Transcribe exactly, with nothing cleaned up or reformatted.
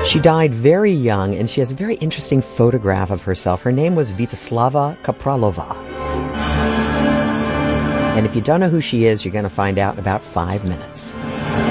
She died very young, and she has a very interesting photograph of herself. Her name was Vyacheslava Kapralova. And if you don't know who she is, you're going to find out in about five minutes.